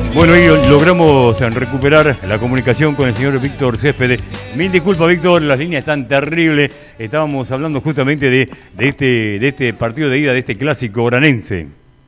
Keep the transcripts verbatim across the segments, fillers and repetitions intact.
Bueno, y logramos recuperar la comunicación con el señor Víctor Céspedes. Mil disculpas, Víctor, las líneas están terribles. Estábamos hablando justamente de, de, este, de este partido de ida, de este clásico oranense.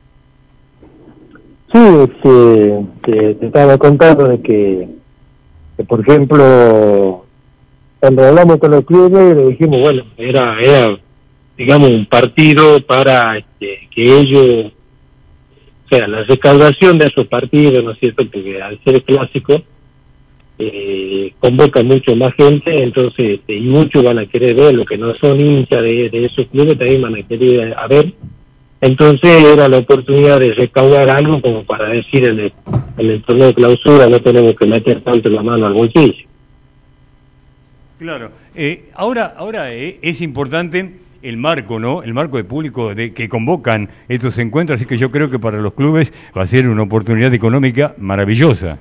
Sí, este, te, te estaba contando de que, que, por ejemplo, cuando hablamos con los clubes, le dijimos, bueno, era, era digamos, un partido para este, que ellos... O sea, la recaudación de esos partidos, ¿no es cierto? Porque al ser clásico, eh, convoca mucho más gente, entonces, este, y muchos van a querer ver, los que no son hinchas de, de esos clubes también van a querer a ver. Entonces era la oportunidad de recaudar algo como para decir en el, en el torneo de clausura no tenemos que meter tanto la mano al bolsillo. Claro. Eh, ahora, ahora eh, es importante el marco, ¿no? El marco de público de que convocan estos encuentros, así que yo creo que para los clubes va a ser una oportunidad económica maravillosa.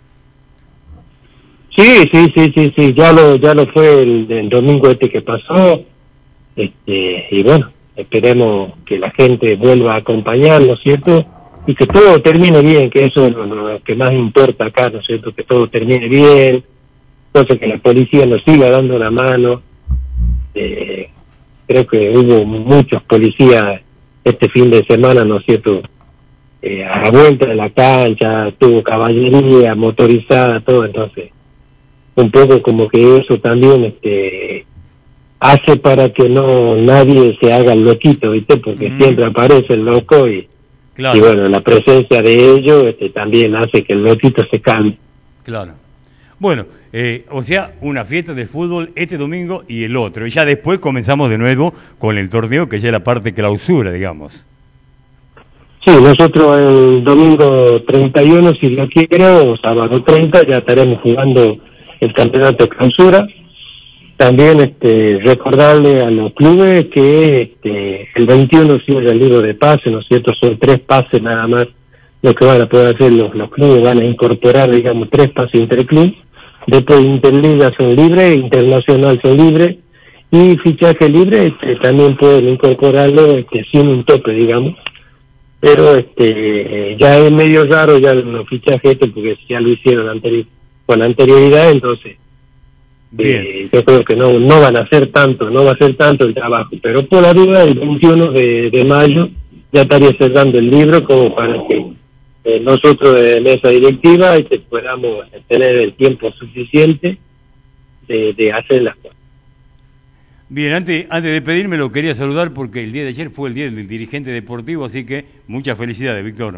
Sí, sí, sí, sí, sí, ya lo, ya lo fue el, el domingo este que pasó, este, y bueno, esperemos que la gente vuelva a acompañar, ¿no es cierto? Y que todo termine bien, que eso es lo, lo que más importa acá, ¿no es cierto? Que todo termine bien, entonces que la policía nos siga dando la mano. eh, Creo que hubo muchos policías este fin de semana, ¿no es cierto? Eh, a la vuelta de la cancha, tuvo caballería motorizada, todo, entonces un poco como que eso también este hace para que no nadie se haga el loquito, ¿viste? Porque mm. siempre aparece el loco y, claro. Y bueno, la presencia de ellos este, también hace que el loquito se calme. Claro. Bueno, eh, o sea, una fiesta de fútbol este domingo y el otro. Y ya después comenzamos de nuevo con el torneo, que ya es la parte clausura, digamos. Sí, nosotros el domingo treinta y uno, si Dios quiere, o sábado treinta, ya estaremos jugando el campeonato de clausura. También este, recordarle a los clubes que este, el veintiuno cierra el libro de pases, ¿no es cierto? Son tres pases nada más lo que van a poder hacer los, los clubes, van a incorporar, digamos, tres pases interclub. Después Interliga son libres, Internacional son libres, y fichaje libre este, también pueden incorporarlo este, sin un tope, digamos. Pero este ya es medio raro ya los fichajes estos, porque ya lo hicieron anteri- con anterioridad, entonces eh, yo creo que no no van a hacer tanto, no va a ser tanto el trabajo. Pero por la duda, el veintiuno de, de mayo ya estaría cerrando el libro como para que Eh, nosotros de mesa directiva y que podamos tener el tiempo suficiente de, de hacer las cosas. Bien, antes, antes de pedirme lo quería saludar porque el día de ayer fue el día del dirigente deportivo, así que muchas felicidades, Víctor.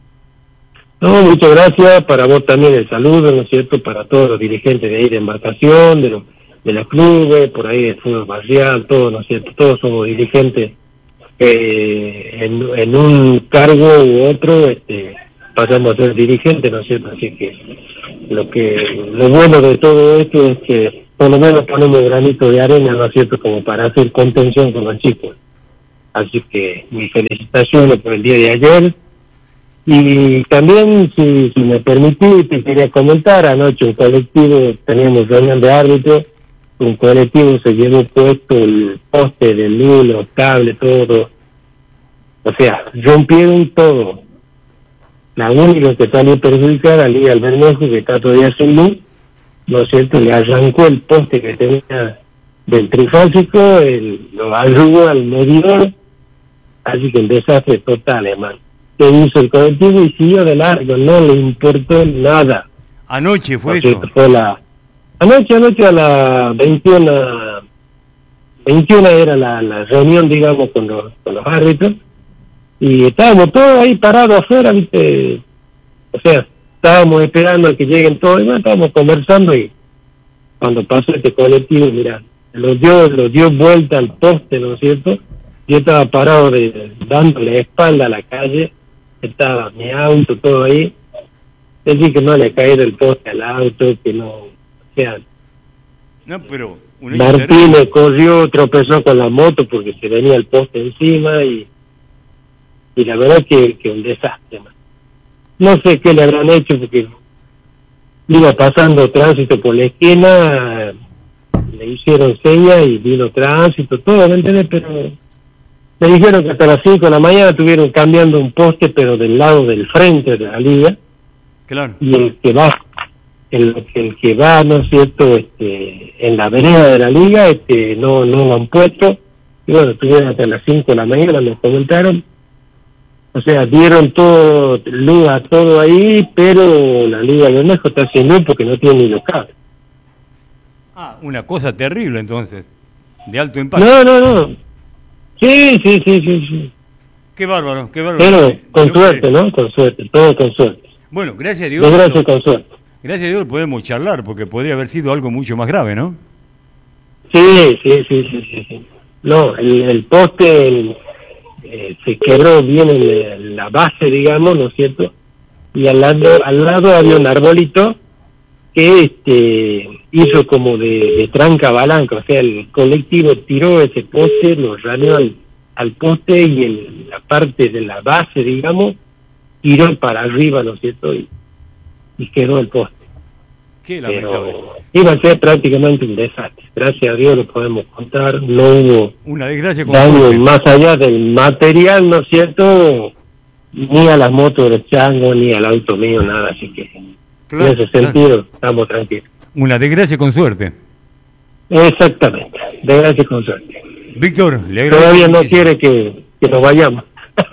No, muchas gracias, para vos también el saludo, ¿no es cierto?, para todos los dirigentes de ahí de embarcación, de los, de los clubes, por ahí de fútbol barrial, todos, ¿no es cierto?, todos somos dirigentes eh, en, en un cargo u otro, este pasamos a ser dirigentes, ¿no es cierto? Así que lo que lo bueno de todo esto es que por lo menos ponemos granito de arena, ¿no es cierto?, como para hacer contención con los chicos. Así que mis felicitaciones por el día de ayer. Y también, si, si me permitís, te quería comentar, anoche un colectivo, teníamos reunión de árbitros, un colectivo se llevó puesto el poste del luz, los cables, todo. O sea, rompieron todo. La única que salió perjudicada, Liga Albermejo, que está todavía sin luz, ¿no es cierto?, le arrancó el poste que tenía del trifásico, el, lo arrugó al medidor, así que el desastre total, hermano. ¿Qué hizo el colectivo? Y siguió de largo, no le importó nada. Anoche fue eso. eso. Fue la, anoche, anoche a las veintiuna, veintiuna era la, la reunión, digamos, con los, con los árbitros. Y estábamos todos ahí parados afuera, ¿viste? O sea, estábamos esperando a que lleguen todos, y bueno, estábamos conversando, y cuando pasó este colectivo, mira, los dio, los dio vuelta al poste, ¿no es cierto? Yo estaba parado de, dándole espalda a la calle, estaba mi auto, todo ahí, es decir, que no le ha caído el poste al auto, que no, o sea... No, pero... Martínez corrió, tropezó con la moto porque se venía el poste encima, y... y la verdad que, que un desastre, man. No sé qué le habrán hecho porque iba pasando tránsito por la esquina, le hicieron señas y vino tránsito, todo, ¿me entiendes? Pero me dijeron que hasta las cinco de la mañana estuvieron cambiando un poste, pero del lado del frente de la liga, Claro. Y el que va, el, el que va, ¿no es cierto?, este, en la vereda de la liga, este, no, no lo han puesto. Y bueno, estuvieron hasta las cinco de la mañana, me comentaron. O sea, dieron todo, luz a todo ahí, pero la Liga de Bermejo está haciendo porque no tiene ni local. Ah, una cosa terrible entonces, de alto impacto. No, no, no. Sí, sí, sí, sí, sí. Qué bárbaro, qué bárbaro. Pero con Yo suerte, creo. ¿no? Con suerte, todo con suerte. Bueno, gracias a Dios. Gracias no, con suerte. gracias a Dios podemos charlar, porque podría haber sido algo mucho más grave, ¿no? Sí, sí, sí, sí, sí. sí. No, el, el poste el, eh, se quebró bien en, en la base, digamos, ¿no es cierto? Y al lado, al lado había un arbolito que este hizo como de, de tranca balanca, o sea, el colectivo tiró ese poste, lo raneó al, al poste y en la parte de la base, digamos, tiró para arriba, ¿no es cierto? Y, y quedó el poste. Qué lamentable. Pero iba a ser prácticamente un desastre. Gracias a Dios lo podemos contar, no hubo Una desgracia con daño suerte. más allá del material, ¿no es cierto? Ni a las motos del chango, ni al auto mío, nada, así que Claro, en ese sentido claro. estamos tranquilos. Una desgracia con suerte. Exactamente, de gracias con suerte. Víctor, le agradezco. Todavía no muchísimo. quiere que, que nos vayamos.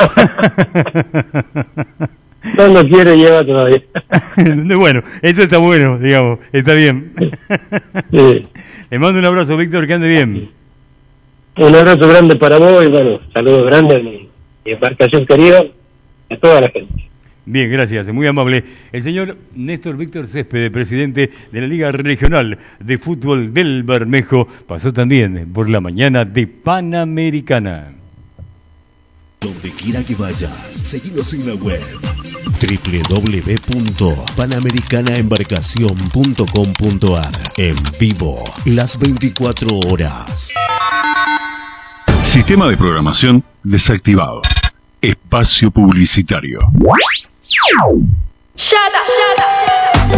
No nos quiere llevar todavía. Bueno, esto está bueno, digamos, está bien. Sí. Le mando un abrazo, Víctor, que ande bien. Un abrazo grande para vos y bueno, saludos grandes a mi, mi embarcación querida, a toda la gente. Bien, gracias, muy amable. El señor Néstor Víctor Céspedes, presidente de la Liga Regional de Fútbol del Bermejo, pasó también por la mañana de Panamericana. Donde quiera que vayas, seguinos en la web doble u doble u doble u punto panamericana embarcación punto com punto a r. En vivo, las veinticuatro horas. Sistema de programación desactivado. Espacio publicitario. Shut up,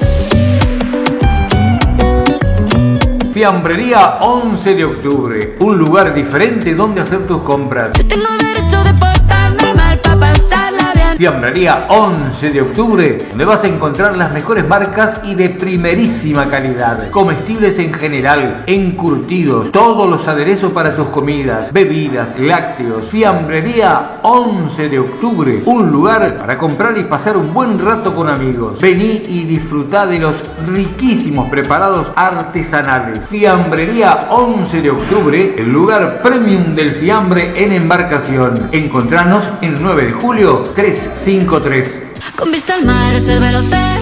shut up. Fiambrería once de octubre, un lugar diferente donde hacer tus compras. Yo tengo derecho de portarme mal para pasarla bien. Fiambrería once de octubre, donde vas a encontrar las mejores marcas y de primerísima calidad. Comestibles en general, encurtidos, todos los aderezos para tus comidas, bebidas, lácteos. Fiambrería once de octubre, un lugar para comprar y pasar un buen rato con amigos. Vení y disfrutá de los riquísimos preparados artesanales. Fiambrería once de octubre, el lugar premium del fiambre en embarcación. Encontranos en nueve de julio trescientos cincuenta y tres. Con vista al mar, reserva el hotel.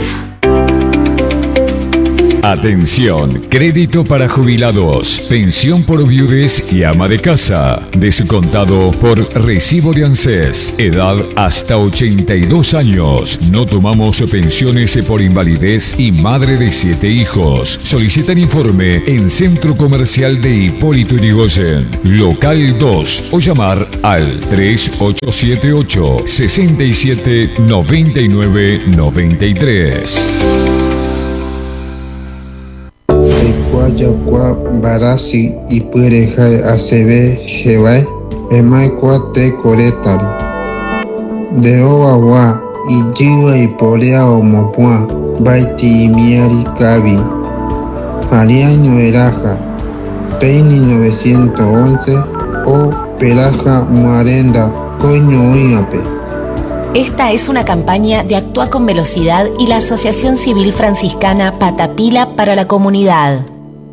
Atención, crédito para jubilados, pensión por viudez y ama de casa, descontado por recibo de ANSES, edad hasta ochenta y dos años. No tomamos pensiones por invalidez y madre de siete hijos. Solicitan informe en Centro Comercial de Hipólito Yrigoyen, local dos, o llamar al tres ocho siete ocho, seis siete nueve nueve nueve tres. Guayacua Barasi y Pureja A C B Jebai Emaikua Te Coretari de Oawa y Jiwa y Porea Omopua Baiti y Miari Kabi Ariaño Eraja Peini novecientos once o Peraja Muarenda Coño Oñape. Esta es una campaña de Actúa con Velocidad y la Asociación Civil Franciscana Patapila para la Comunidad.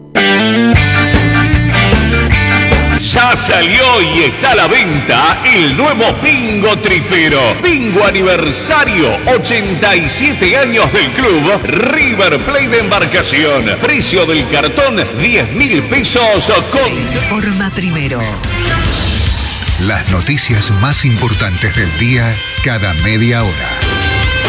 Ya salió y está a la venta el nuevo Bingo Tripero. Bingo aniversario, ochenta y siete años del club River Plate de Embarcación. Precio del cartón, diez mil pesos con... Forma primero. Las noticias más importantes del día cada media hora.